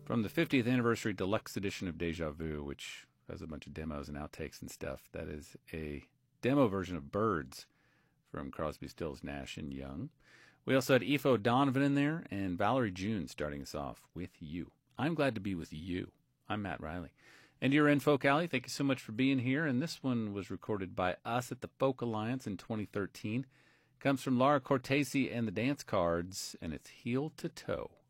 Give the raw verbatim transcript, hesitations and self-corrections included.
from the fiftieth anniversary deluxe edition of Deja Vu, which has a bunch of demos and outtakes and stuff. That is a demo version of Birds from Crosby, Stills, Nash and Young. We also had Aoife O'Donovan in there and Valerie June starting us off with You. I'm glad to be with you. I'm Matt Riley. And you're in Folk Alley. Thank you so much for being here. And this one was recorded by us at the Folk Alliance in twenty thirteen. Comes from Laura Cortese and the Dance Cards, and it's Heel to Toe.